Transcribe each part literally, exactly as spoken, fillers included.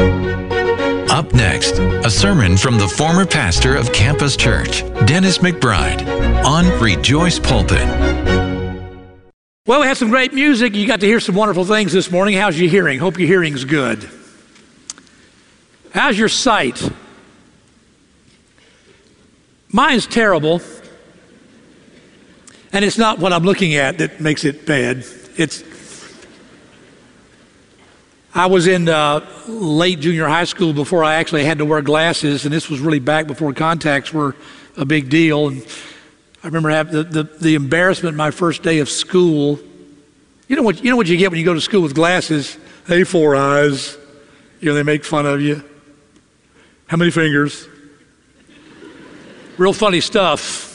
Up next, a sermon from the former pastor of Campus Church, Dennis McBride, on Rejoice Pulpit. Well, we had some great music. You got to hear some wonderful things this morning. How's your hearing? Hope your hearing's good. How's your sight? Mine's terrible. And it's not what I'm looking at that makes it bad. It's I was in uh, late junior high school before I actually had to wear glasses, and this was really back before contacts were a big deal. And I remember having the, the, the embarrassment my first day of school. You know what you know what you get when you go to school with glasses? Hey, four eyes. You know, they make fun of you. How many fingers? Real funny stuff.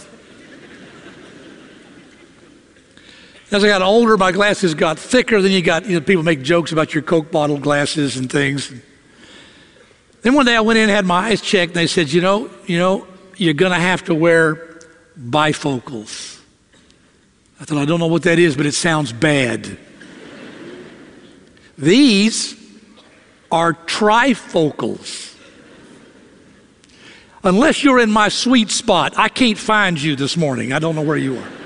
As I got older, my glasses got thicker. Then you got, you know, people make jokes about your Coke bottle glasses and things. Then one day I went in and had my eyes checked, and they said, you know, you know, you're going to have to wear bifocals. I thought, I don't know what that is, but it sounds bad. These are trifocals. Unless you're in my sweet spot, I can't find you this morning. I don't know where you are.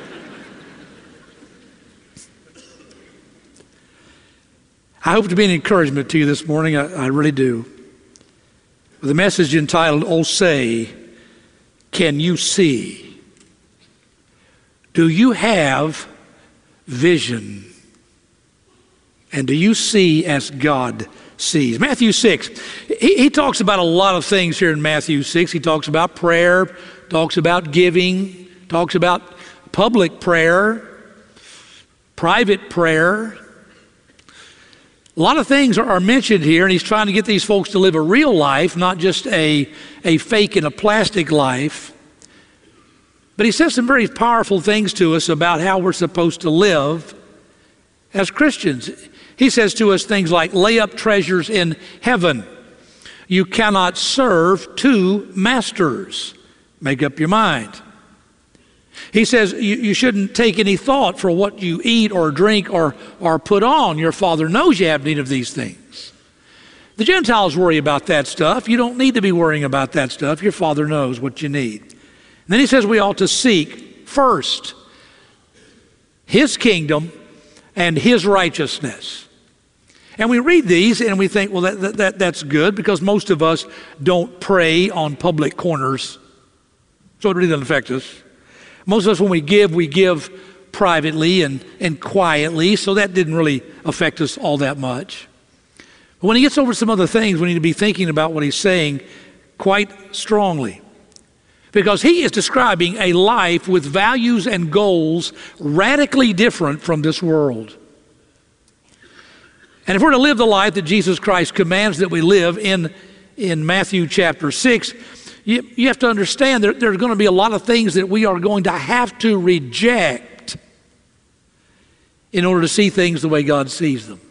I hope to be an encouragement to you this morning. I, I really do. With a message entitled, Oh Say, Can You See? Do you have vision? And do you see as God sees? Matthew six, he, he talks about a lot of things here in Matthew six. He talks about prayer, talks about giving, talks about public prayer, private prayer. A lot of things are mentioned here, and he's trying to get these folks to live a real life, not just a, a fake and a plastic life. But he says some very powerful things to us about how we're supposed to live as Christians. He says to us things like, lay up treasures in heaven. You cannot serve two masters. Make up your mind. He says you, you shouldn't take any thought for what you eat or drink or, or put on. Your Father knows you have need of these things. The Gentiles worry about that stuff. You don't need to be worrying about that stuff. Your Father knows what you need. And then he says we ought to seek first His kingdom and His righteousness. And we read these and we think, well, that, that, that that's good, because most of us don't pray on public corners. So it really doesn't affect us. Most of us, when we give, we give privately and, and quietly, so that didn't really affect us all that much. But when he gets over some other things, we need to be thinking about what he's saying quite strongly. Because he is describing a life with values and goals radically different from this world. And if we're to live the life that Jesus Christ commands that we live in, in Matthew chapter six, You, you have to understand there, there's going to be a lot of things that we are going to have to reject in order to see things the way God sees them.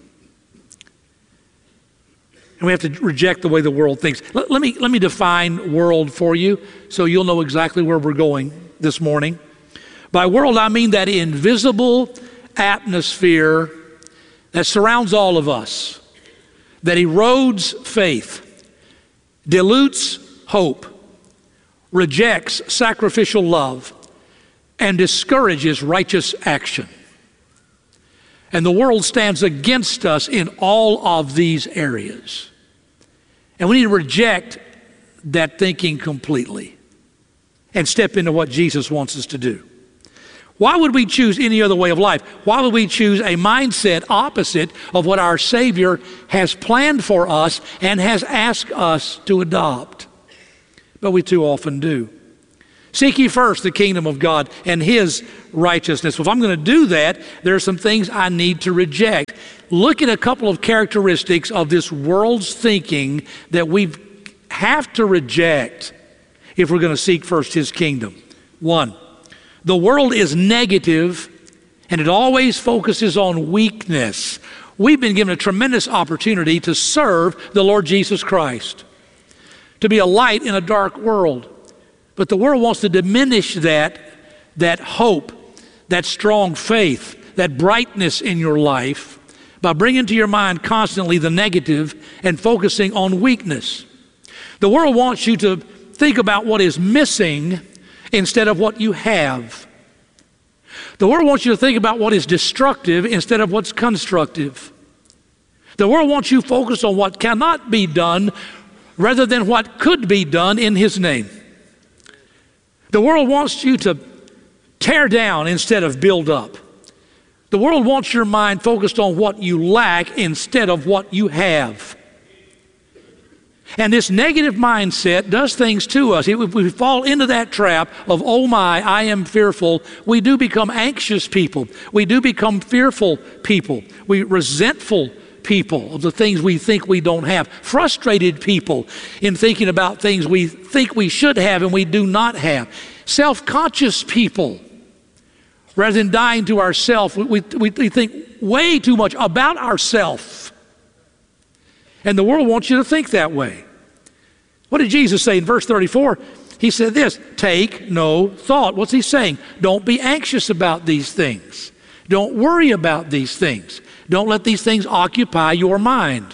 And we have to reject the way the world thinks. Let, let me, let me define world for you so you'll know exactly where we're going this morning. By world, I mean that invisible atmosphere that surrounds all of us, that erodes faith, dilutes hope, rejects sacrificial love, and discourages righteous action. And the world stands against us in all of these areas. And we need to reject that thinking completely and step into what Jesus wants us to do. Why would we choose any other way of life? Why would we choose a mindset opposite of what our Savior has planned for us and has asked us to adopt? But we too often do. Seek ye first the kingdom of God and His righteousness. Well, if I'm going to do that, there are some things I need to reject. Look at a couple of characteristics of this world's thinking that we have to reject if we're going to seek first His kingdom. One, the world is negative and it always focuses on weakness. We've been given a tremendous opportunity to serve the Lord Jesus Christ, to be a light in a dark world. But the world wants to diminish that, that hope, that strong faith, that brightness in your life by bringing to your mind constantly the negative and focusing on weakness. The world wants you to think about what is missing instead of what you have. The world wants you to think about what is destructive instead of what's constructive. The world wants you focused on what cannot be done rather than what could be done in His name. The world wants you to tear down instead of build up. The world wants your mind focused on what you lack instead of what you have. And this negative mindset does things to us. If we fall into that trap of, oh my, I am fearful, we do become anxious people. We do become fearful people. We resentful people of the things we think we don't have. Frustrated people in thinking about things we think we should have and we do not have. Self-conscious people. Rather than dying to ourselves, we, we, we think way too much about ourselves. And the world wants you to think that way. What did Jesus say in verse thirty-four? He said this, take no thought. What's He saying? Don't be anxious about these things. Don't worry about these things. Don't let these things occupy your mind.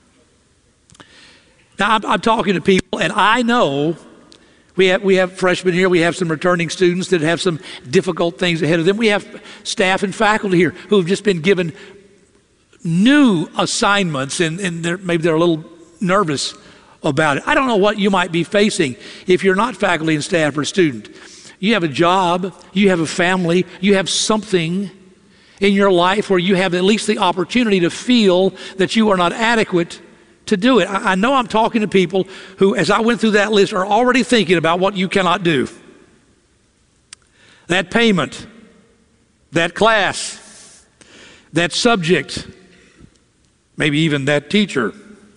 Now, I'm, I'm talking to people, and I know We have, we have freshmen here. We have some returning students that have some difficult things ahead of them. We have staff and faculty here who have just been given new assignments, and, and they're, maybe they're a little nervous about it. I don't know what you might be facing if you're not faculty and staff or student. You have a job, you have a family, you have something in your life where you have at least the opportunity to feel that you are not adequate to do it. I, I know I'm talking to people who, as I went through that list, are already thinking about what you cannot do. That payment, that class, that subject, maybe even that teacher,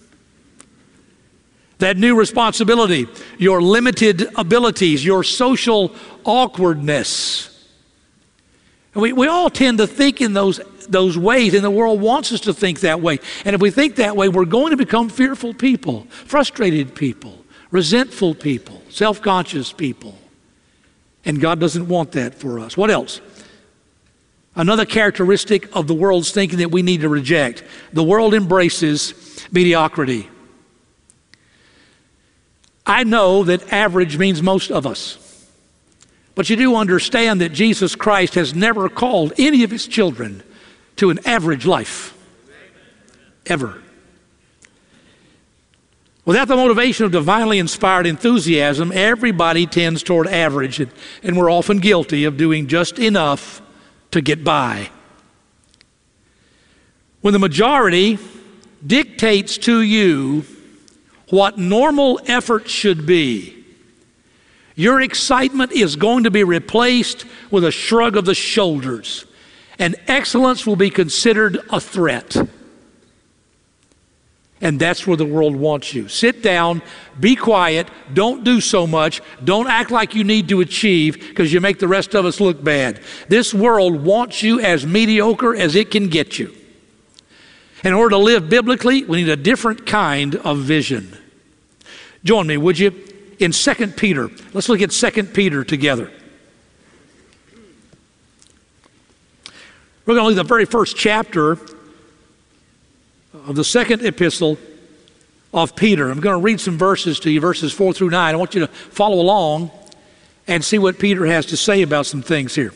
that new responsibility, your limited abilities, your social awkwardness. And we, we all tend to think in those those ways, and the world wants us to think that way. And if we think that way, we're going to become fearful people, frustrated people, resentful people, self-conscious people. And God doesn't want that for us. What else? Another characteristic of the world's thinking that we need to reject. The world embraces mediocrity. I know that average means most of us. But you do understand that Jesus Christ has never called any of His children to an average life, ever. Without the motivation of divinely inspired enthusiasm, everybody tends toward average, and, and we're often guilty of doing just enough to get by. When the majority dictates to you what normal effort should be, your excitement is going to be replaced with a shrug of the shoulders, and excellence will be considered a threat. And that's where the world wants you. Sit down, be quiet, don't do so much, don't act like you need to achieve because you make the rest of us look bad. This world wants you as mediocre as it can get you. In order to live biblically, we need a different kind of vision. Join me, would you, in Second Peter. Let's look at Second Peter together. We're going to look at the very first chapter of the second epistle of Peter. I'm going to read some verses to you, verses four through nine. I want you to follow along and see what Peter has to say about some things here.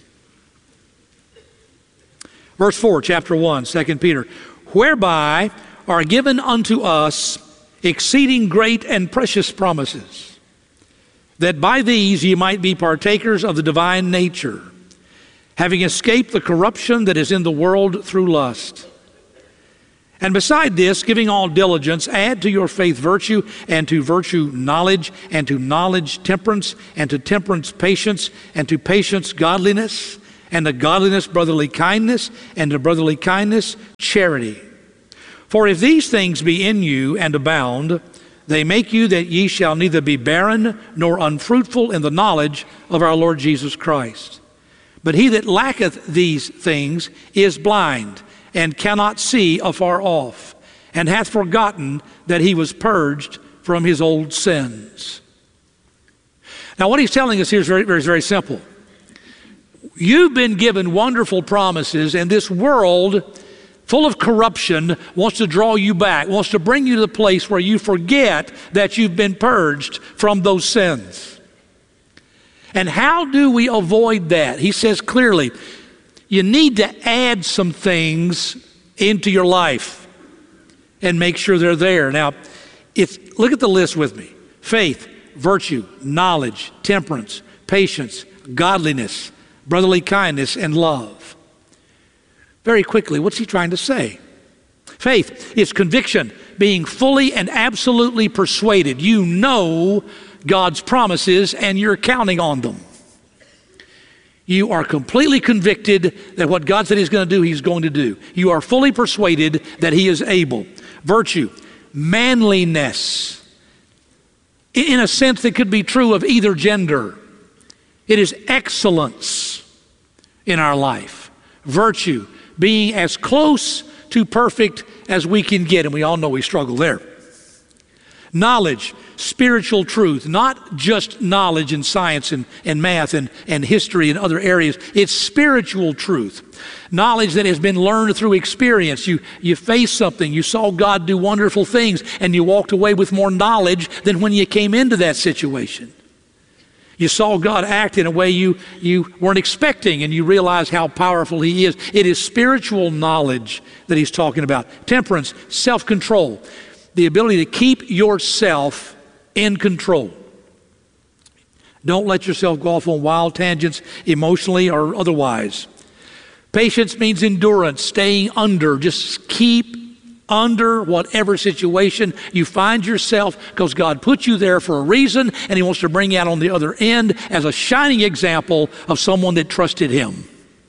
Verse four, chapter one, Second Peter. Whereby are given unto us exceeding great and precious promises, that by these ye might be partakers of the divine nature, having escaped the corruption that is in the world through lust. And beside this, giving all diligence, add to your faith virtue, and to virtue knowledge, and to knowledge temperance, and to temperance patience, and to patience godliness, and to godliness brotherly kindness, and to brotherly kindness charity. For if these things be in you and abound, they make you that ye shall neither be barren nor unfruitful in the knowledge of our Lord Jesus Christ. But he that lacketh these things is blind, and cannot see afar off, and hath forgotten that he was purged from his old sins. Now what he's telling us here is very, very, very simple. You've been given wonderful promises, and this world full of corruption, wants to draw you back, wants to bring you to the place where you forget that you've been purged from those sins. And how do we avoid that? He says clearly, you need to add some things into your life and make sure they're there. Now, it's, look at the list with me. Faith, virtue, knowledge, temperance, patience, godliness, brotherly kindness, and love. Very quickly, what's he trying to say? Faith is conviction, being fully and absolutely persuaded. You know God's promises and you're counting on them. You are completely convicted that what God said he's going to do, he's going to do. You are fully persuaded that he is able. Virtue, manliness, in a sense that could be true of either gender. It is excellence in our life. Virtue, being as close to perfect as we can get, and we all know we struggle there. Knowledge, spiritual truth, not just knowledge in science and, and math and, and history and other areas. It's spiritual truth. Knowledge that has been learned through experience. You, you faced something, you saw God do wonderful things, and you walked away with more knowledge than when you came into that situation. You saw God act in a way you, you weren't expecting, and you realize how powerful he is. It is spiritual knowledge that he's talking about. Temperance, self-control, the ability to keep yourself in control. Don't let yourself go off on wild tangents emotionally or otherwise. Patience means endurance, staying under. Just keep under whatever situation you find yourself, because God put you there for a reason, and he wants to bring you out on the other end as a shining example of someone that trusted him.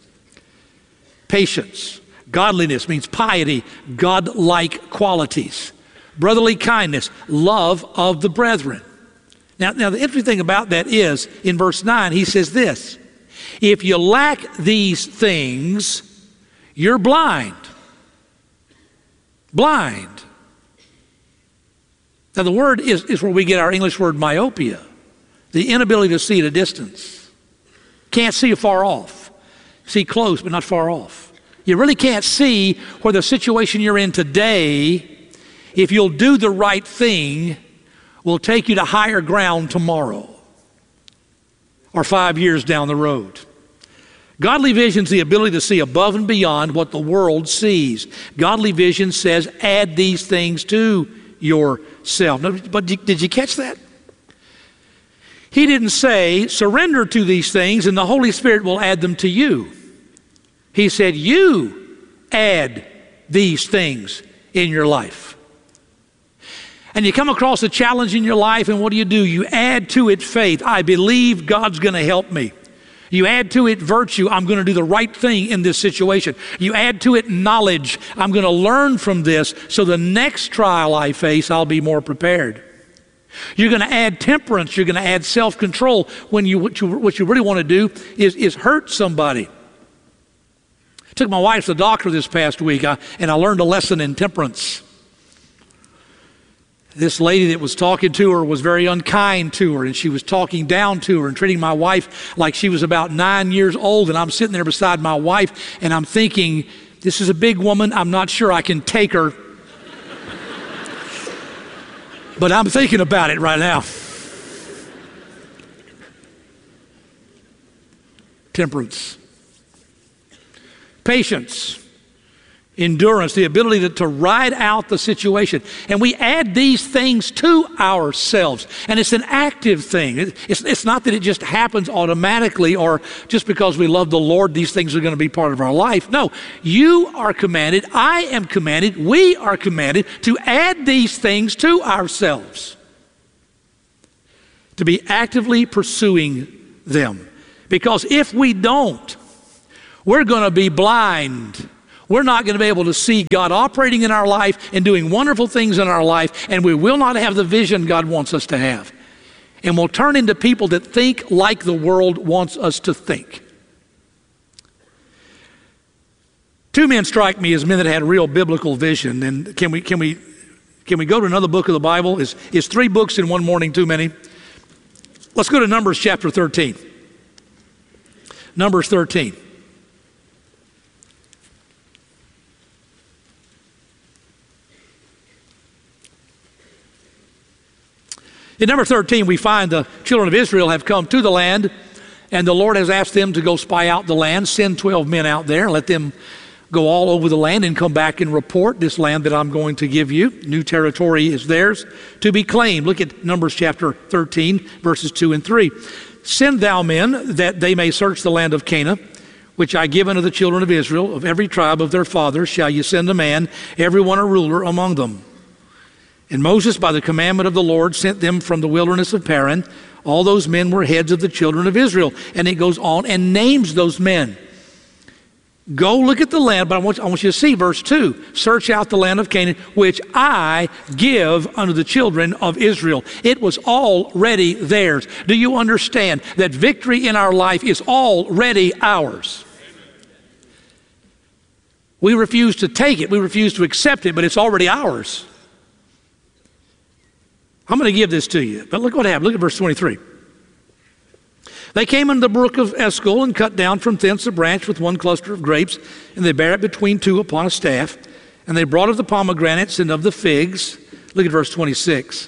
Patience. Godliness means piety, God-like qualities. Brotherly kindness, love of the brethren. Now, now the interesting thing about that is, in verse nine, he says this: if you lack these things, you're blind. Blind. Now the word is, is where we get our English word myopia, the inability to see at a distance. Can't see far off. See close, but not far off. You really can't see where the situation you're in today, if you'll do the right thing, will take you to higher ground tomorrow or five years down the road. Godly vision is the ability to see above and beyond what the world sees. Godly vision says, add these things to yourself. But did you catch that? He didn't say, surrender to these things and the Holy Spirit will add them to you. He said, you add these things in your life. And you come across a challenge in your life, and what do you do? You add to it faith. I believe God's going to help me. You add to it virtue. I'm going to do the right thing in this situation. You add to it knowledge. I'm going to learn from this, so the next trial I face, I'll be more prepared. You're going to add temperance. You're going to add self-control when you what, you what you really want to do is, is hurt somebody. I took my wife to the doctor this past week, I, and I learned a lesson in temperance. This lady that was talking to her was very unkind to her, and she was talking down to her and treating my wife like she was about nine years old. And I'm sitting there beside my wife, and I'm thinking, this is a big woman. I'm not sure I can take her. But I'm thinking about it right now. Temperance. Patience. Endurance, the ability to, to ride out the situation. And we add these things to ourselves. And it's an active thing. It, it's, it's not that it just happens automatically, or just because we love the Lord, these things are going to be part of our life. No, you are commanded, I am commanded, we are commanded to add these things to ourselves. To be actively pursuing them. Because if we don't, we're going to be blind. We're not going to be able to see God operating in our life and doing wonderful things in our life, and we will not have the vision God wants us to have. And we'll turn into people that think like the world wants us to think. Two men strike me as men that had real biblical vision. And can we can we can we go to another book of the Bible? Is is three books in one morning too many? Let's go to Numbers chapter thirteen. Numbers thirteen. In number thirteen, we find the children of Israel have come to the land, and the Lord has asked them to go spy out the land, send twelve men out there, let them go all over the land and come back and report this land that I'm going to give you. New territory is theirs to be claimed. Look at Numbers chapter thirteen, verses two and three. Send thou men that they may search the land of Canaan, which I give unto the children of Israel. Of every tribe of their fathers shall you send a man, every one a ruler among them. And Moses, by the commandment of the Lord, sent them from the wilderness of Paran. All those men were heads of the children of Israel. And it goes on and names those men. Go look at the land, but I want, I want you to see verse two. Search out the land of Canaan, which I give unto the children of Israel. It was already theirs. Do you understand that victory in our life is already ours? We refuse to take it. We refuse to accept it, but it's already ours. I'm going to give this to you, but look what happened. Look at verse twenty-three. They came unto the brook of Eshcol and cut down from thence a branch with one cluster of grapes, and they bare it between two upon a staff. And they brought of the pomegranates and of the figs. Look at verse twenty-six.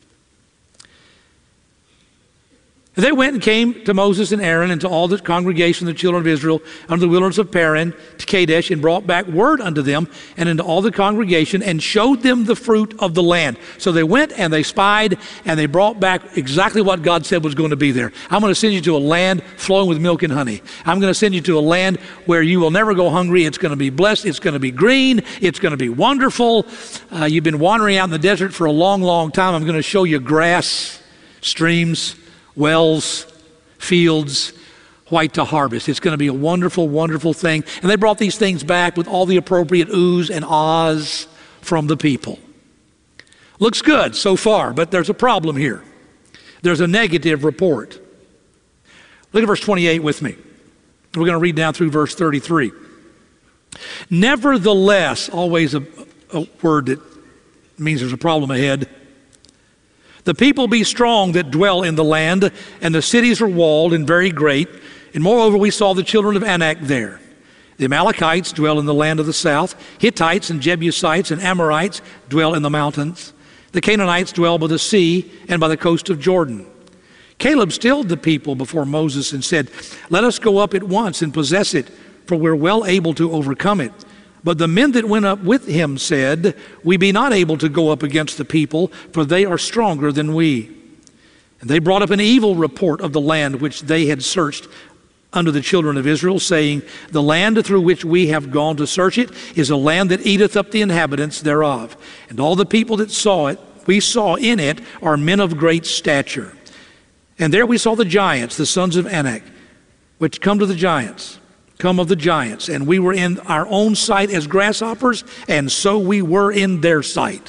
And they went and came to Moses and Aaron and to all the congregation of the children of Israel unto the wilderness of Paran to Kadesh, and brought back word unto them and unto all the congregation, and showed them the fruit of the land. So they went and they spied, and they brought back exactly what God said was going to be there. I'm going to send you to a land flowing with milk and honey. I'm going to send you to a land where you will never go hungry. It's going to be blessed. It's going to be green. It's going to be wonderful. Uh, you've been wandering out in the desert for a long, long time. I'm going to show you grass, streams, wells, fields, white to harvest. It's going to be a wonderful, wonderful thing. And they brought these things back with all the appropriate oohs and ahs from the people. Looks good so far, but there's a problem here. There's a negative report. Look at verse twenty-eight with me. We're going to read down through verse thirty-three. Nevertheless, always a, a word that means there's a problem ahead. The people be strong that dwell in the land, and the cities are walled and very great. And moreover, we saw the children of Anak there. The Amalekites dwell in the land of the south. Hittites and Jebusites and Amorites dwell in the mountains. The Canaanites dwell by the sea and by the coast of Jordan. Caleb stilled the people before Moses and said, let us go up at once and possess it, for we're well able to overcome it. But the men that went up with him said, we be not able to go up against the people, for they are stronger than we. And they brought up an evil report of the land which they had searched unto the children of Israel, saying, the land through which we have gone to search it is a land that eateth up the inhabitants thereof. And all the people that saw it, we saw in it, are men of great stature. And there we saw the giants, the sons of Anak, which come to the giants. Come of the giants, and we were in our own sight as grasshoppers, and so we were in their sight.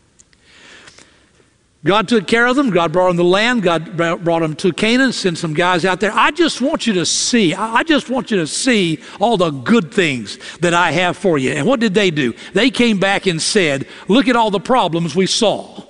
God took care of them. God brought them to the land. God brought them to Canaan, sent some guys out there. I just want you to see, I just want you to see all the good things that I have for you. And what did they do? They came back and said, look at all the problems we saw.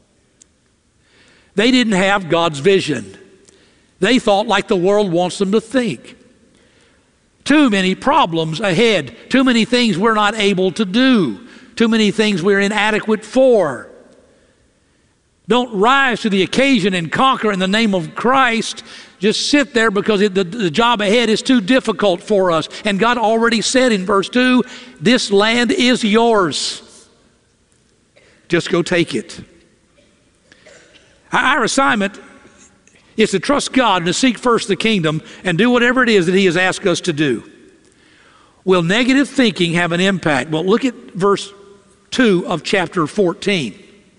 They didn't have God's vision. They thought like the world wants them to think. Too many problems ahead. Too many things we're not able to do. Too many things we're inadequate for. Don't rise to the occasion and conquer in the name of Christ. Just sit there because it, the, the job ahead is too difficult for us. And God already said in verse two, this land is yours. Just go take it. Our assignment is to trust God and to seek first the kingdom and do whatever it is that he has asked us to do. Will negative thinking have an impact? Well, look at verse two of chapter fourteen.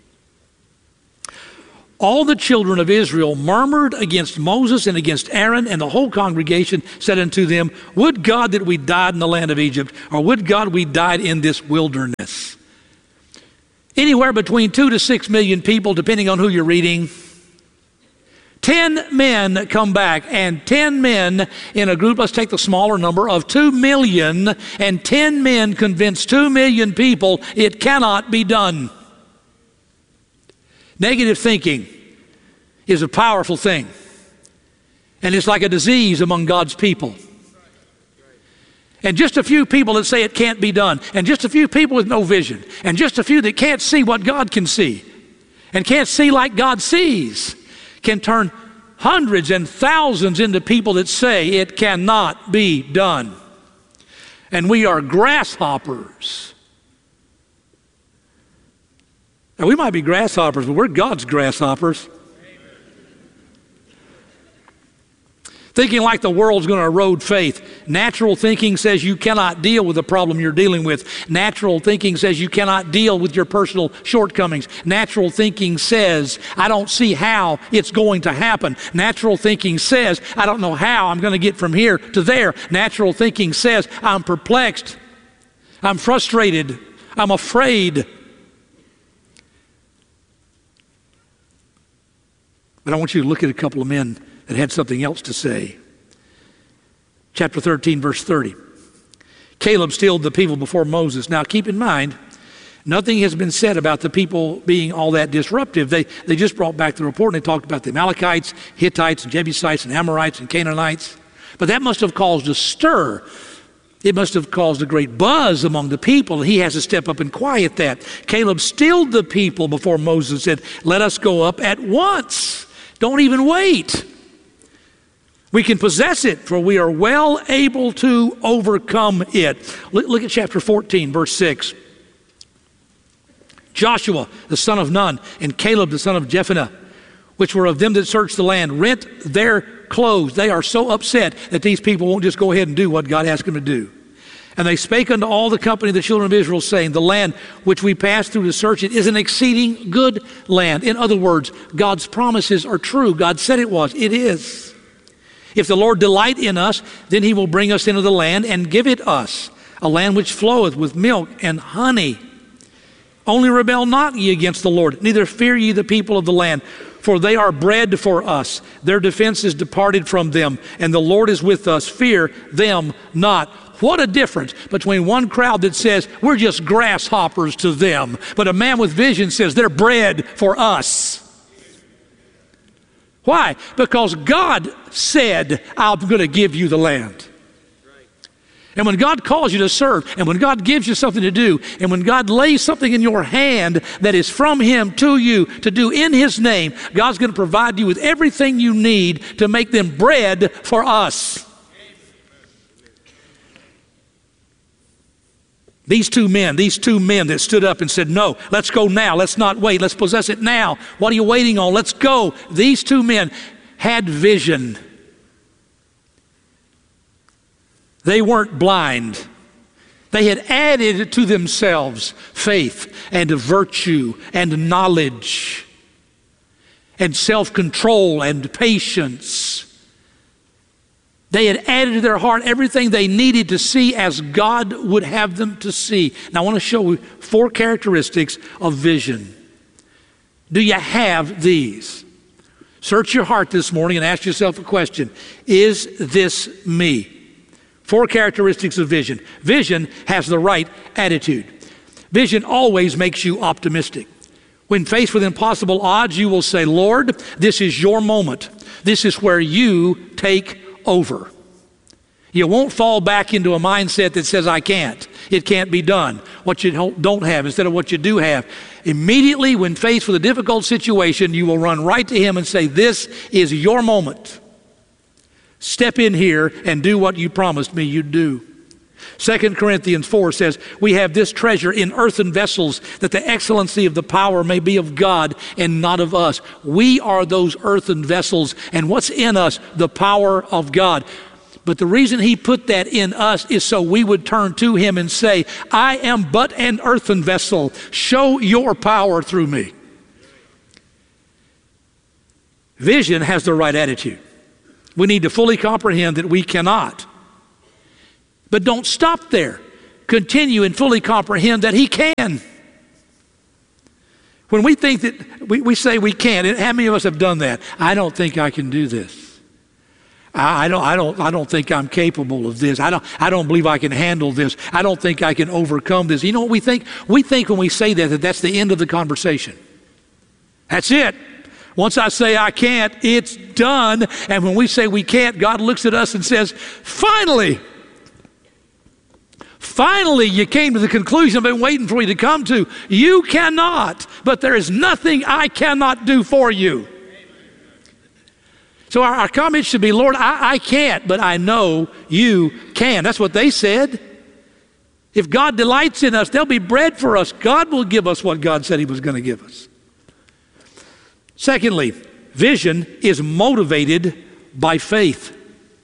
All the children of Israel murmured against Moses and against Aaron, and the whole congregation said unto them, would God that we died in the land of Egypt, or would God we died in this wilderness. Anywhere between two to six million people, depending on who you're reading. Ten men come back, and ten men in a group, let's take the smaller number of two million, and ten men convince two million people it cannot be done. Negative thinking is a powerful thing, and it's like a disease among God's people. And just a few people that say it can't be done, and just a few people with no vision, and just a few that can't see what God can see. and can't see like God sees can turn hundreds and thousands into people that say it cannot be done. And we are grasshoppers. Now, we might be grasshoppers, but we're God's grasshoppers. Thinking like the world's going to erode faith. Natural thinking says you cannot deal with the problem you're dealing with. Natural thinking says you cannot deal with your personal shortcomings. Natural thinking says, I don't see how it's going to happen. Natural thinking says, I don't know how I'm going to get from here to there. Natural thinking says, I'm perplexed. I'm frustrated. I'm afraid. But I want you to look at a couple of men that had something else to say. Chapter thirteen, verse thirty. Caleb stilled the people before Moses. Now keep in mind, nothing has been said about the people being all that disruptive. They, they just brought back the report and they talked about the Amalekites, Hittites, and Jebusites, and Amorites, and Canaanites. But that must have caused a stir. It must have caused a great buzz among the people. He has to step up and quiet that. Caleb stilled the people before Moses and said, let us go up at once. Don't even wait. We can possess it, for we are well able to overcome it. Look, look at chapter fourteen, verse six. Joshua, the son of Nun, and Caleb, the son of Jephunneh, which were of them that searched the land, rent their clothes. They are so upset that these people won't just go ahead and do what God asked them to do. And they spake unto all the company of the children of Israel, saying, the land which we passed through to search it is an exceeding good land. In other words, God's promises are true. God said it was. It is. If the Lord delight in us, then he will bring us into the land and give it us, a land which floweth with milk and honey. Only rebel not ye against the Lord, neither fear ye the people of the land, for they are bread for us. Their defense is departed from them, and the Lord is with us. Fear them not. What a difference between one crowd that says we're just grasshoppers to them, but a man with vision says they're bread for us. Why? Because God said, I'm going to give you the land. And when God calls you to serve, and when God gives you something to do, and when God lays something in your hand that is from him to you to do in his name, God's going to provide you with everything you need to make them bread for us. These two men, these two men that stood up and said, no, let's go now. Let's not wait. Let's possess it now. What are you waiting on? Let's go. These two men had vision. They weren't blind. They had added to themselves faith and virtue and knowledge and self-control and patience. They had added to their heart everything they needed to see as God would have them to see. Now I want to show you four characteristics of vision. Do you have these? Search your heart this morning and ask yourself a question. Is this me? Four characteristics of vision. Vision has the right attitude. Vision always makes you optimistic. When faced with impossible odds, you will say, Lord, this is your moment. This is where you take over. You won't fall back into a mindset that says, I can't. It can't be done. What you don't have instead of what you do have. Immediately when faced with a difficult situation, you will run right to him and say, this is your moment. Step in here and do what you promised me you'd do. Second Corinthians four says, we have this treasure in earthen vessels, that the excellency of the power may be of God and not of us. We are those earthen vessels, and what's in us? The power of God. But the reason he put that in us is so we would turn to him and say, I am but an earthen vessel. Show your power through me. Vision has the right attitude. We need to fully comprehend that we cannot. But don't stop there. Continue and fully comprehend that he can. When we think that, we, we say we can't, and how many of us have done that? I don't think I can do this. I, I don't, I don't, I don't think I'm capable of this. I don't, I don't believe I can handle this. I don't think I can overcome this. You know what we think? We think when we say that, that that's the end of the conversation. That's it. Once I say I can't, it's done. And when we say we can't, God looks at us and says, finally, Finally, you came to the conclusion I've been waiting for you to come to. You cannot, but there is nothing I cannot do for you. So our, our comment should be, Lord, I, I can't, but I know you can. That's what they said. If God delights in us, there'll be bread for us. God will give us what God said he was going to give us. Secondly, vision is motivated by faith.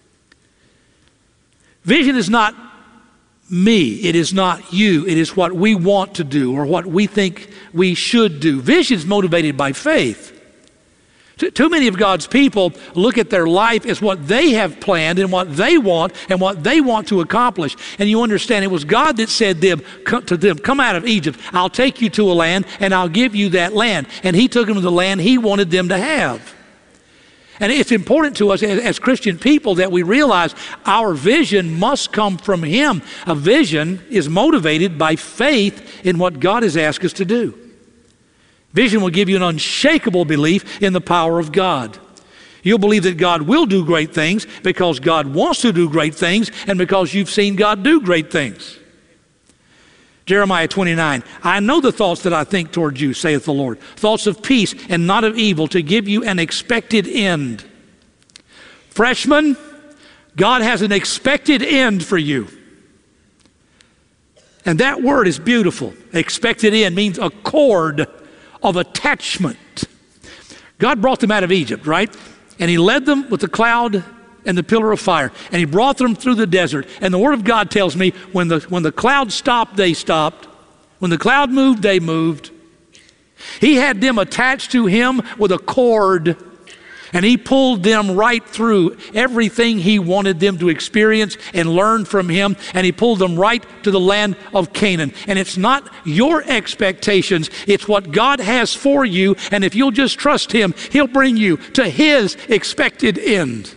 Vision is not me. It is not you. It is what we want to do or what we think we should do. Vision is motivated by faith. Too many of God's people look at their life as what they have planned and what they want and what they want to accomplish. And you understand it was God that said them, to them, come out of Egypt. I'll take you to a land and I'll give you that land. And he took them to the land he wanted them to have. And it's important to us as, as Christian people that we realize our vision must come from him. A vision is motivated by faith in what God has asked us to do. Vision will give you an unshakable belief in the power of God. You'll believe that God will do great things because God wants to do great things and because you've seen God do great things. Jeremiah twenty-nine, I know the thoughts that I think toward you, saith the Lord, thoughts of peace and not of evil, to give you an expected end. Freshman, God has an expected end for you. And that word is beautiful. Expected end means a cord of attachment. God brought them out of Egypt, right? And he led them with the cloud and the pillar of fire. And he brought them through the desert. And the word of God tells me when the, when the cloud stopped, they stopped. When the cloud moved, they moved. He had them attached to him with a cord. And he pulled them right through everything he wanted them to experience and learn from him. And he pulled them right to the land of Canaan. And it's not your expectations. It's what God has for you. And if you'll just trust him, he'll bring you to his expected end.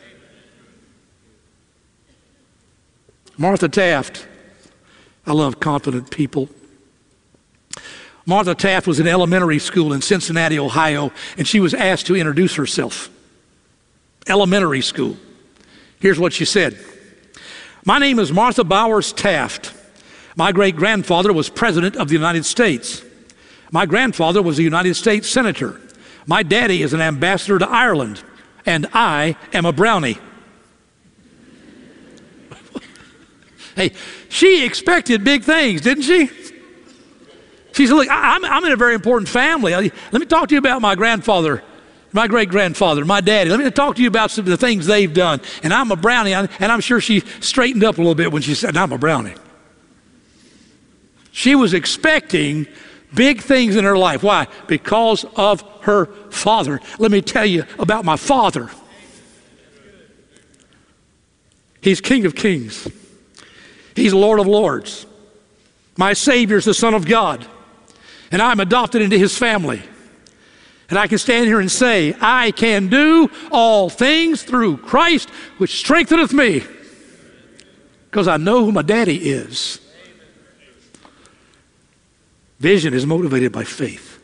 Martha Taft. I love confident people. Martha Taft was in elementary school in Cincinnati, Ohio, and she was asked to introduce herself. Elementary school. Here's what she said. My name is Martha Bowers Taft. My great-grandfather was president of the United States. My grandfather was a United States senator. My daddy is an ambassador to Ireland, and I am a brownie. Hey, she expected big things, didn't she? She said, look, I'm, I'm in a very important family. Let me talk to you about my grandfather, my great-grandfather, my daddy. Let me talk to you about some of the things they've done. And I'm a brownie. And I'm sure she straightened up a little bit when she said, I'm a brownie. She was expecting big things in her life. Why? Because of her father. Let me tell you about my father. He's King of Kings. He's Lord of Lords. My Savior is the Son of God. And I'm adopted into his family. And I can stand here and say, I can do all things through Christ, which strengtheneth me. Because I know who my daddy is. Vision is motivated by faith.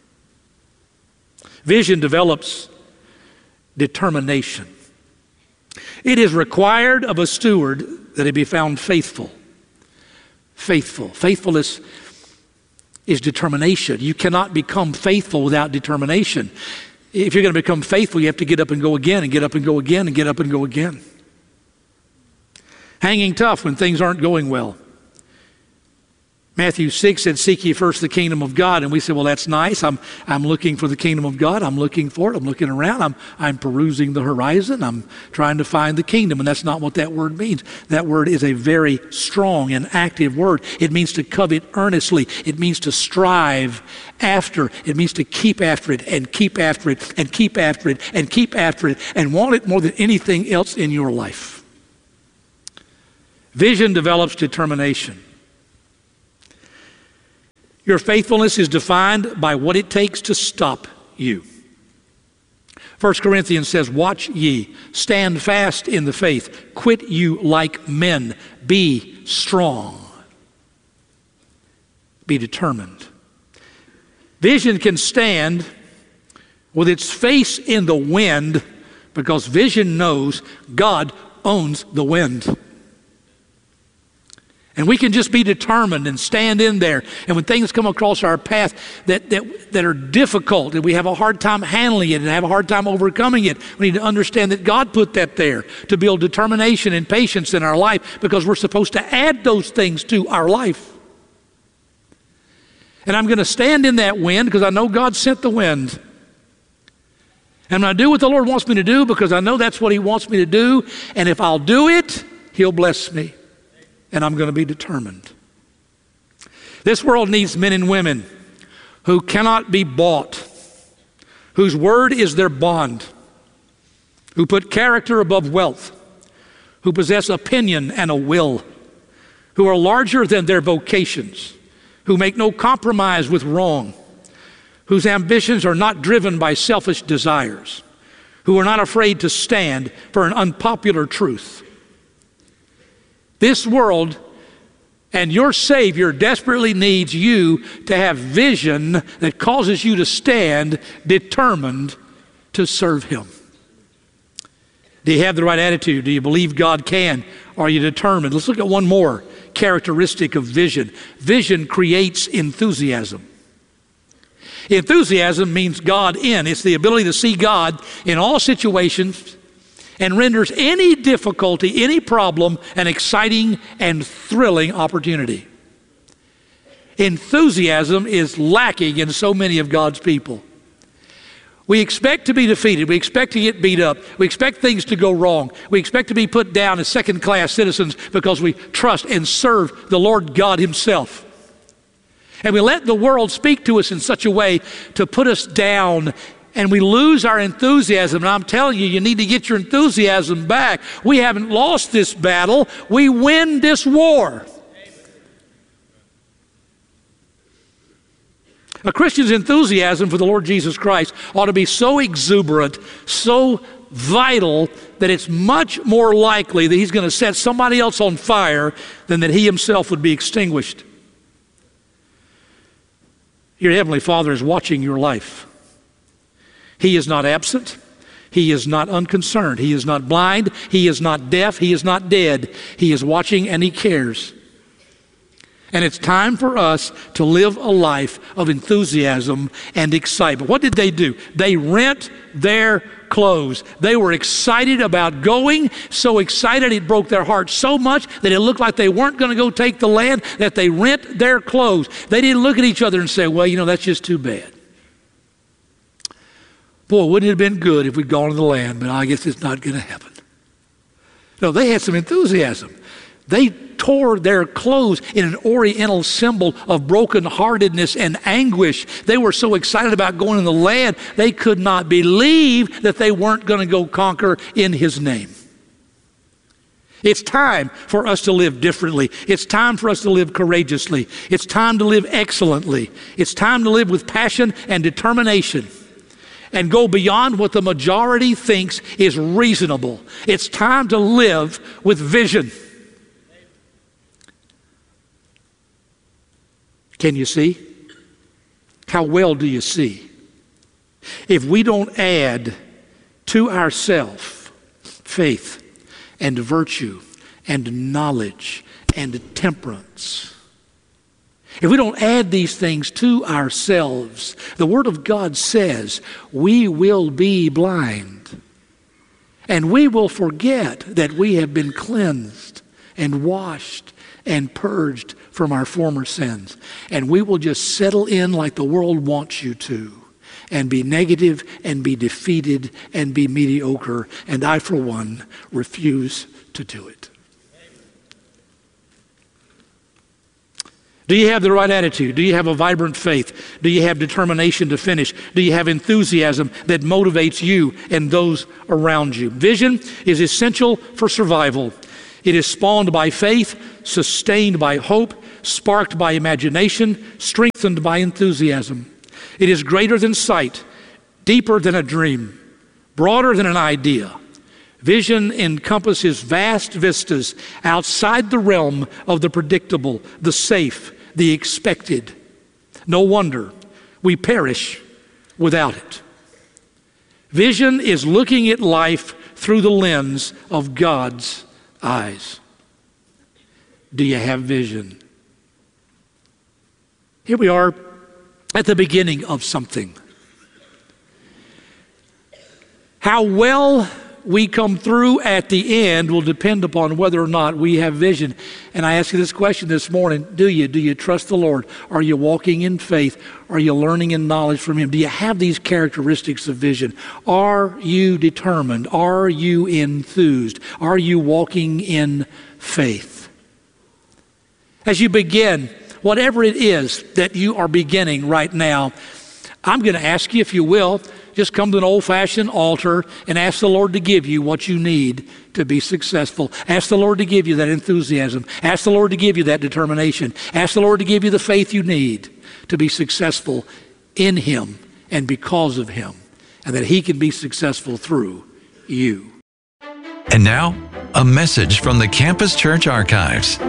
Vision develops determination. It is required of a steward that he be found faithful. Faithful. Faithfulness is determination. You cannot become faithful without determination. If you're going to become faithful, you have to get up and go again and get up and go again and get up and go again. Hanging tough when things aren't going well. Matthew six said, seek ye first the kingdom of God. And we said, well, that's nice. I'm, I'm looking for the kingdom of God. I'm looking for it. I'm looking around. I'm, I'm perusing the horizon. I'm trying to find the kingdom. And that's not what that word means. That word is a very strong and active word. It means to covet earnestly. It means to strive after. It means to keep after it and keep after it and keep after it and keep after it and want it more than anything else in your life. Vision develops determination. Your faithfulness is defined by what it takes to stop you. First Corinthians says, watch ye, stand fast in the faith, quit you like men, be strong, be determined. Vision can stand with its face in the wind because vision knows God owns the wind. And we can just be determined and stand in there. And when things come across our path that, that, that are difficult and we have a hard time handling it and have a hard time overcoming it, we need to understand that God put that there to build determination and patience in our life, because we're supposed to add those things to our life. And I'm going to stand in that wind because I know God sent the wind. And I'm going to do what the Lord wants me to do because I know that's what He wants me to do. And if I'll do it, He'll bless me. And I'm going to be determined. This world needs men and women who cannot be bought, whose word is their bond, who put character above wealth, who possess opinion and a will, who are larger than their vocations, who make no compromise with wrong, whose ambitions are not driven by selfish desires, who are not afraid to stand for an unpopular truth. This world and your Savior desperately needs you to have vision that causes you to stand determined to serve Him. Do you have the right attitude? Do you believe God can? Are you determined? Let's look at one more characteristic of vision. Vision creates enthusiasm. Enthusiasm means God in. It's the ability to see God in all situations and renders any difficulty, any problem, an exciting and thrilling opportunity. Enthusiasm is lacking in so many of God's people. We expect to be defeated. We expect to get beat up. We expect things to go wrong. We expect to be put down as second-class citizens because we trust and serve the Lord God Himself. And we let the world speak to us in such a way to put us down, and we lose our enthusiasm. And I'm telling you, you need to get your enthusiasm back. We haven't lost this battle. We win this war. A Christian's enthusiasm for the Lord Jesus Christ ought to be so exuberant, so vital, that it's much more likely that he's going to set somebody else on fire than that he himself would be extinguished. Your Heavenly Father is watching your life. He is not absent. He is not unconcerned. He is not blind. He is not deaf. He is not dead. He is watching and He cares. And it's time for us to live a life of enthusiasm and excitement. What did they do? They rent their clothes. They were excited about going, so excited it broke their hearts so much that it looked like they weren't going to go take the land, that they rent their clothes. They didn't look at each other and say, well, you know, that's just too bad. Boy, wouldn't it have been good if we'd gone to the land, but I guess it's not going to happen. No, they had some enthusiasm. They tore their clothes in an oriental symbol of brokenheartedness and anguish. They were so excited about going in the land, they could not believe that they weren't going to go conquer in His name. It's time for us to live differently. It's time for us to live courageously. It's time to live excellently. It's time to live with passion and determination and go beyond what the majority thinks is reasonable. It's time to live with vision. Can you see? How well do you see? If we don't add to ourselves faith and virtue and knowledge and temperance, if we don't add these things to ourselves, the Word of God says we will be blind. And we will forget that we have been cleansed and washed and purged from our former sins. And we will just settle in like the world wants you to, and be negative and be defeated and be mediocre. And I, for one, refuse to do it. Do you have the right attitude? Do you have a vibrant faith? Do you have determination to finish? Do you have enthusiasm that motivates you and those around you? Vision is essential for survival. It is spawned by faith, sustained by hope, sparked by imagination, strengthened by enthusiasm. It is greater than sight, deeper than a dream, broader than an idea. Vision encompasses vast vistas outside the realm of the predictable, the safe, the expected. No wonder we perish without it. Vision is looking at life through the lens of God's eyes. Do you have vision? Here we are at the beginning of something. How well we come through at the end will depend upon whether or not we have vision. And I ask you this question this morning. Do you? Do you trust the Lord? Are you walking in faith? Are you learning in knowledge from Him? Do you have these characteristics of vision? Are you determined? Are you enthused? Are you walking in faith? As you begin, whatever it is that you are beginning right now, I'm going to ask you, if you will, just come to an old-fashioned altar and ask the Lord to give you what you need to be successful. Ask the Lord to give you that enthusiasm. Ask the Lord to give you that determination. Ask the Lord to give you the faith you need to be successful in Him and because of Him, and that He can be successful through you. And now, a message from the Campus Church Archives.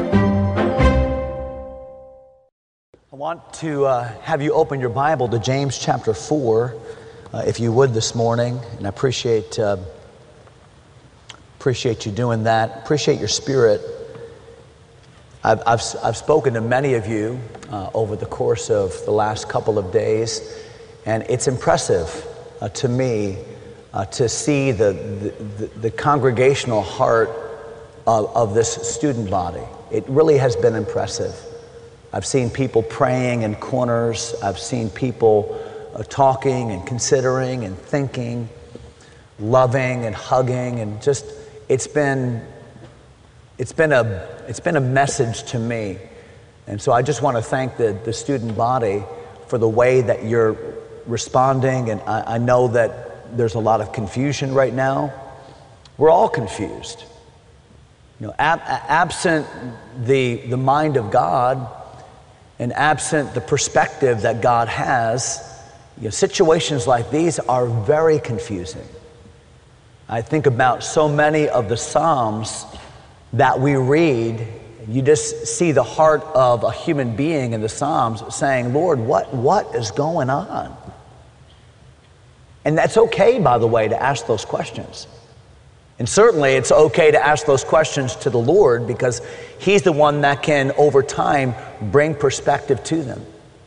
I want to uh, have you open your Bible to James chapter four, uh, if you would, this morning. And I appreciate uh, appreciate you doing that. Appreciate your spirit. I've I've, I've spoken to many of you uh, over the course of the last couple of days, and it's impressive uh, to me uh, to see the, the the congregational heart of, of this student body. It really has been impressive. I've seen people praying in corners. I've seen people uh, talking and considering and thinking, loving and hugging, and just it's been it's been a it's been a message to me. And so I just want to thank the the student body for the way that you're responding. And I, I know that there's a lot of confusion right now. We're all confused. You know, ab- absent the the mind of God, and absent the perspective that God has, you know, situations like these are very confusing. I think about so many of the Psalms that we read. You just see the heart of a human being in the Psalms saying, Lord, what, what is going on? And that's okay, by the way, to ask those questions. And certainly it's okay to ask those questions to the Lord, because He's the one that can, over time, bring perspective to them.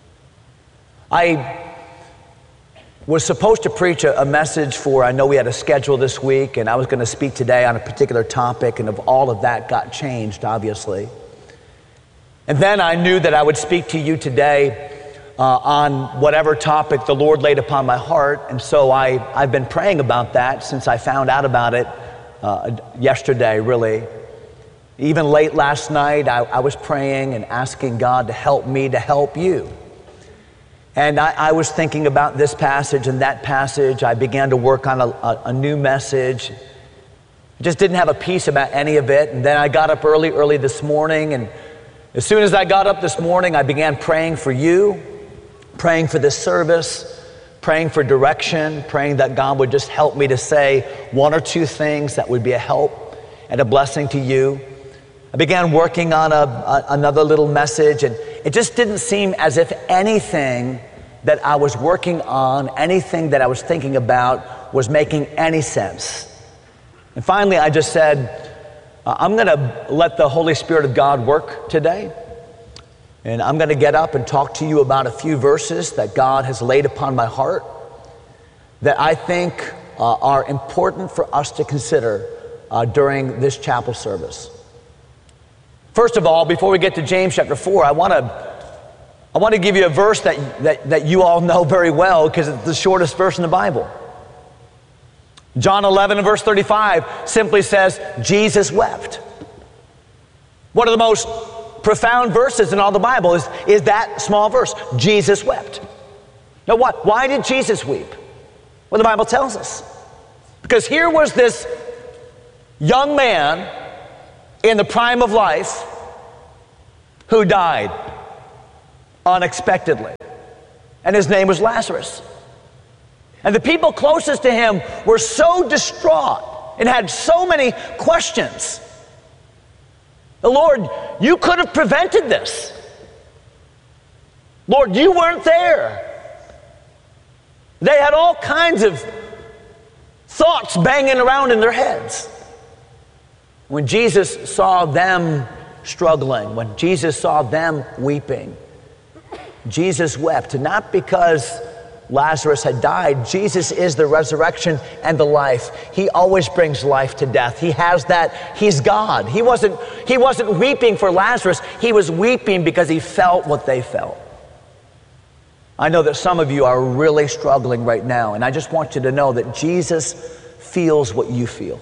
I was supposed to preach a, a message for, I know we had a schedule this week, and I was going to speak today on a particular topic, and of all of that got changed, obviously. And then I knew that I would speak to you today uh, on whatever topic the Lord laid upon my heart, and so I, I've been praying about that since I found out about it Uh, yesterday, really. Even late last night, I, I was praying and asking God to help me to help you. And I, I was thinking about this passage and that passage. I began to work on a, a, a new message. I just didn't have a peace about any of it. And then I got up early, early this morning. And as soon as I got up this morning, I began praying for you, praying for this service, praying for direction, praying that God would just help me to say one or two things that would be a help and a blessing to you. I began working on a, a, another little message, and it just didn't seem as if anything that I was working on, anything that I was thinking about, was making any sense. And finally, I just said, uh, I'm going to let the Holy Spirit of God work today. And I'm going to get up and talk to you about a few verses that God has laid upon my heart that I think uh, are important for us to consider uh, during this chapel service. First of all, before we get to James chapter four, I want to I want to give you a verse that, that, that you all know very well, because it's the shortest verse in the Bible. John eleven and verse thirty-five simply says, Jesus wept. One of the most profound verses in all the Bible is, is that small verse, Jesus wept. Now what? Why did Jesus weep? Well, the Bible tells us. Because here was this young man in the prime of life who died unexpectedly. And his name was Lazarus. And the people closest to him were so distraught and had so many questions. The Lord, you could have prevented this. Lord, you weren't there. They had all kinds of thoughts banging around in their heads. When Jesus saw them struggling, when Jesus saw them weeping, Jesus wept, not because Lazarus had died. Jesus is the resurrection and the life. He always brings life to death. He has that. He's God. He wasn't, he wasn't weeping for Lazarus. He was weeping because he felt what they felt. I know that some of you are really struggling right now, and I just want you to know that Jesus feels what you feel.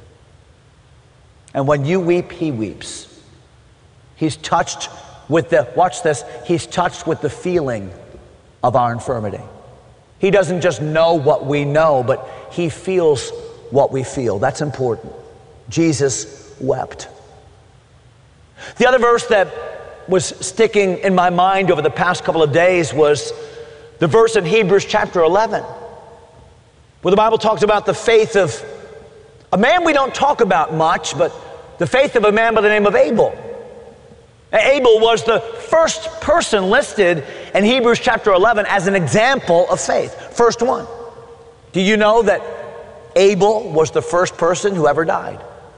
And when you weep, he weeps. He's touched with the, watch this, he's touched with the feeling of our infirmity. He doesn't just know what we know, but he feels what we feel. That's important. Jesus wept. The other verse that was sticking in my mind over the past couple of days was the verse in Hebrews chapter eleven, where the Bible talks about the faith of a man we don't talk about much, but the faith of a man by the name of Abel. Abel was the first person listed in Hebrews chapter eleven as an example of faith. First one. Do you know that Abel was the first person who ever died?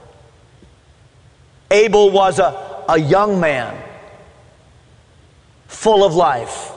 Abel was a, a young man, full of life,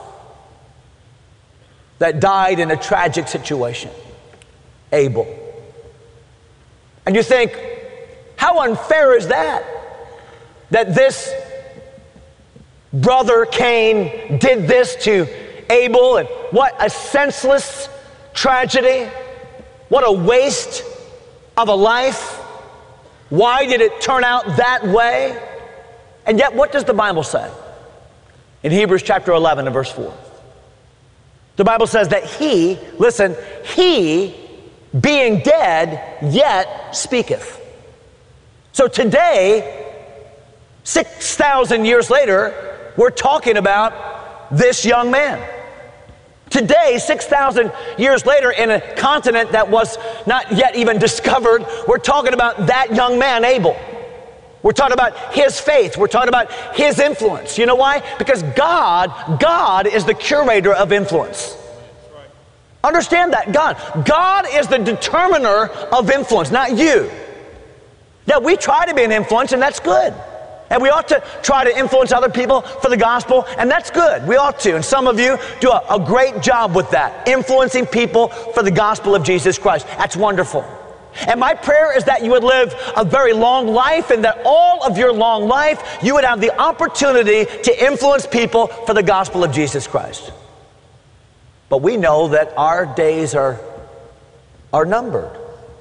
that died in a tragic situation. Abel. And you think, how unfair is that? That this brother Cain did this to Abel, and what a senseless tragedy. What a waste of a life. Why did it turn out that way? And yet, what does the Bible say? In Hebrews chapter eleven and verse four. The Bible says that he, listen, he, being dead, yet speaketh. So today, six thousand years later, we're talking about this young man. Today, six thousand years later, in a continent that was not yet even discovered, we're talking about that young man, Abel. We're talking about his faith. We're talking about his influence. You know why? Because God, God is the curator of influence. Understand that. God. God is the determiner of influence, not you. Now, we try to be an influence, and that's good. And we ought to try to influence other people for the gospel, and that's good. We ought to. And some of you do a, a great job with that, influencing people for the gospel of Jesus Christ. That's wonderful. And my prayer is that you would live a very long life, and that all of your long life, you would have the opportunity to influence people for the gospel of Jesus Christ. But we know that our days are, are numbered.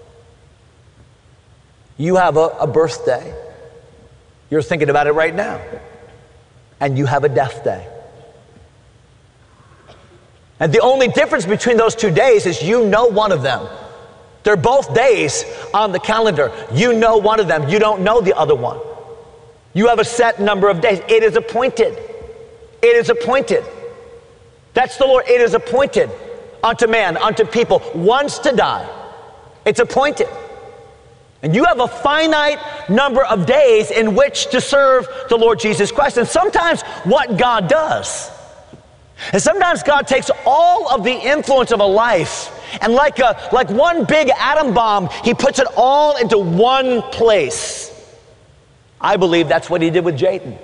You have a, a birthday. You're thinking about it right now. And you have a death day. And the only difference between those two days is you know one of them. They're both days on the calendar. You know one of them. You don't know the other one. You have a set number of days. It is appointed. It is appointed. That's the Lord. It is appointed unto man, unto people, once to die. It's appointed. And you have a finite number of days in which to serve the Lord Jesus Christ. And sometimes what God does, and sometimes God takes all of the influence of a life, and like a like one big atom bomb, he puts it all into one place. I believe that's what he did with Jaden.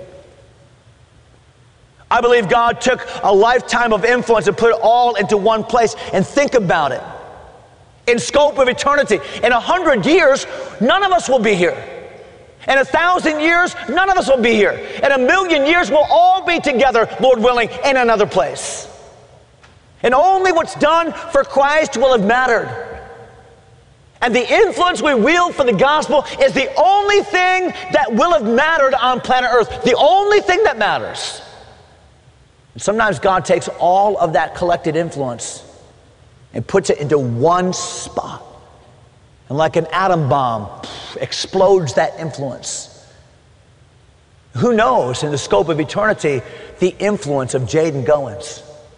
I believe God took a lifetime of influence and put it all into one place. And think about it. In scope of eternity, in a hundred years, none of us will be here. In a thousand years, none of us will be here. In a million years, we'll all be together, Lord willing, in another place. And only what's done for Christ will have mattered. And the influence we wield for the gospel is the only thing that will have mattered on planet Earth. The only thing that matters. And sometimes God takes all of that collected influence and puts it into one spot. And like an atom bomb, explodes that influence. Who knows, in the scope of eternity, the influence of Jaden Goins?